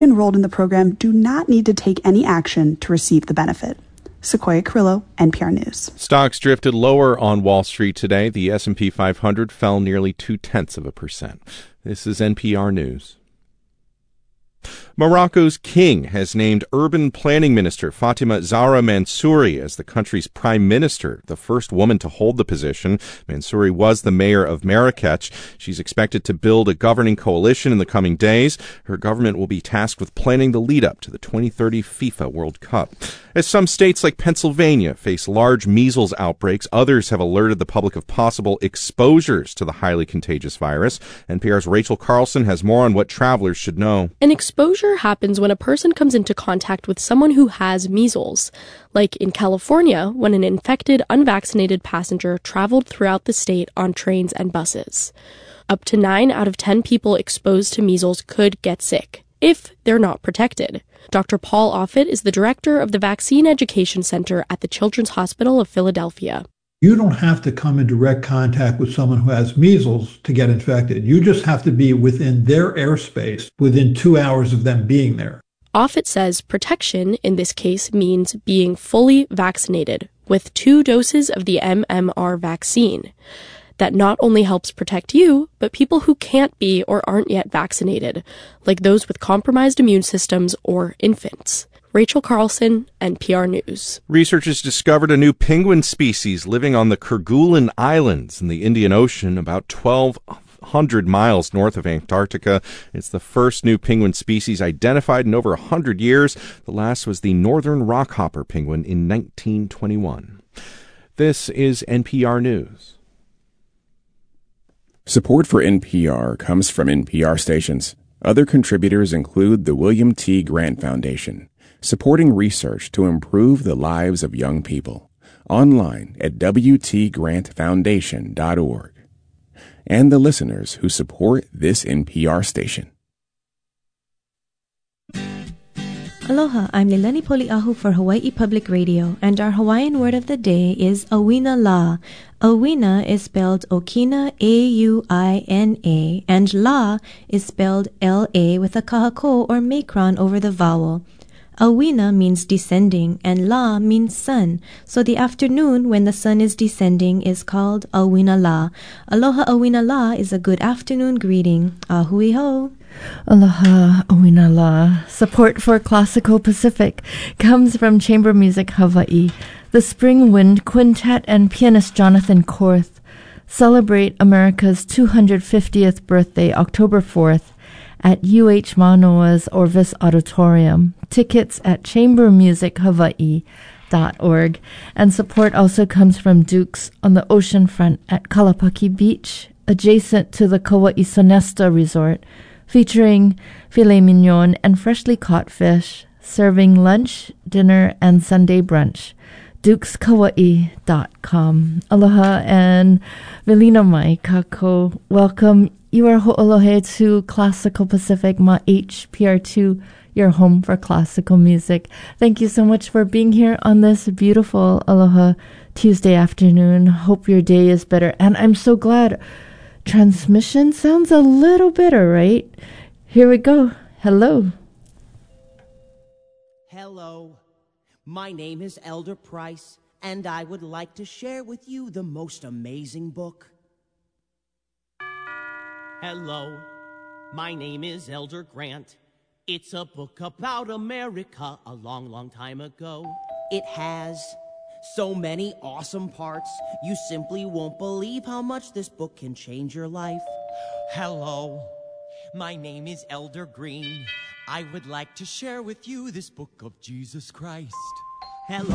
enrolled in the program do not need to take any action to receive the benefit. Sequoia Carrillo, NPR News. Stocks drifted lower on Wall Street today. The S&P 500 fell nearly 0.2%. This is NPR News. Morocco's king has named urban planning minister Fatima Zahra Mansouri as the country's prime minister, the first woman to hold the position. Mansouri was the mayor of Marrakech. She's expected to build a governing coalition in the coming days. Her government will be tasked with planning the lead-up to the 2030 FIFA World Cup. As some states like Pennsylvania face large measles outbreaks, others have alerted the public of possible exposures to the highly contagious virus. NPR's Rachel Carlson has more on what travelers should know. An exposure happens when a person comes into contact with someone who has measles, like in California when an infected, unvaccinated passenger traveled throughout the state on trains and buses. Up to 9 out of 10 people exposed to measles could get sick, if they're not protected. Dr. Paul Offit is the director of the Vaccine Education Center at the Children's Hospital of Philadelphia. You don't have to come in direct contact with someone who has measles to get infected. You just have to be within their airspace within 2 hours of them being there. Offit says protection in this case means being fully vaccinated with 2 doses of the MMR vaccine. That not only helps protect you, but people who can't be or aren't yet vaccinated, like those with compromised immune systems or infants. Rachel Carlson, NPR News. Researchers discovered a new penguin species living on the Kerguelen Islands in the Indian Ocean, about 1,200 miles north of Antarctica. It's the first new penguin species identified in over 100 years. The last was the northern rockhopper penguin in 1921. This is NPR News. Support for NPR comes from NPR stations. Other contributors include the William T. Grant Foundation, supporting research to improve the lives of young people. Online at wtgrantfoundation.org. And the listeners who support this NPR station. Aloha, I'm Lilani Poliahu for Hawaii Public Radio, and our Hawaiian word of the day is Awina La. Awina is spelled Okina, A-U-I-N-A, and La is spelled L-A with a kahako or macron over the vowel. Awina means descending, and La means sun, so the afternoon when the sun is descending is called Awina La. Aloha Awina La is a good afternoon greeting. Ahui ho! Aloha, Awina La. Support for Classical Pacific comes from Chamber Music Hawaii. The Spring Wind Quintet and pianist Jonathan Korth celebrate America's 250th birthday, October 4th, at UH Manoa's Orvis Auditorium. Tickets at chambermusichawaii.org. And support also comes from Duke's on the ocean front at Kalapaki Beach, adjacent to the Kauai Sonesta Resort, featuring filet mignon and freshly caught fish, serving lunch, dinner, and Sunday brunch. DukesKauai.com. Aloha and Velina mai kako. Welcome. You are ho'olohe to Classical Pacific Ma HPR2, your home for classical music. Thank you so much for being here on this beautiful Aloha Tuesday afternoon. Hope your day is better. And I'm so glad transmission sounds a little better, right? Here we go. Hello. Hello. My name is Elder Price, and I would like to share with you the most amazing book. Hello. My name is Elder Grant. It's a book about America a long, long time ago. It has so many awesome parts, you simply won't believe how much this book can change your life. Hello, my name is Elder Green. I would like to share with you this book of Jesus Christ. Hello.